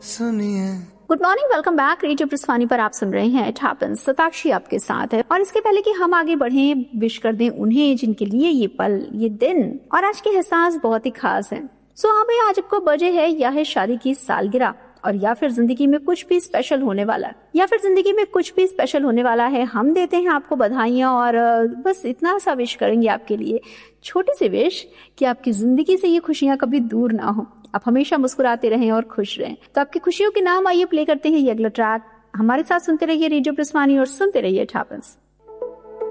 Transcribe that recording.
सुनिए। Good morning, welcome back. Radio प्रस्थानी पर आप सुन रहे हैं इट हैपेंस। सताक्षी आपके साथ है। और इसके पहले कि हम आगे बढ़े, विश कर दें उन्हें जिनके लिए ये पल, ये दिन और आज के एहसास बहुत ही खास है। हाँ भाई, आज आपको बर्थडे है या है शादी की सालगिरह, और या फिर जिंदगी में कुछ भी स्पेशल होने वाला है, या फिर जिंदगी में कुछ भी स्पेशल होने वाला है, हम देते हैं आपको बधाइयां और बस इतना सा विश करेंगे आपके लिए, छोटी सी विश कि आपकी जिंदगी से ये खुशियां कभी दूर ना हो, आप हमेशा मुस्कुराते रहें और खुश रहें। तो आपकी खुशियों के नाम आइए प्ले करते हैं ये अगला ट्रैक। हमारे साथ सुनते रहिए रेडियो प्रस्थानी और सुनते रहिए इट हैपेंस।